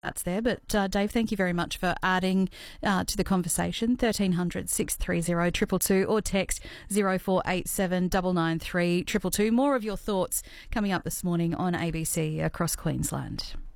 That's there. But Dave, thank you very much for adding to the conversation. 1300 630 222 or text 0487 993 222. More of your thoughts coming up this morning on ABC Across Queensland.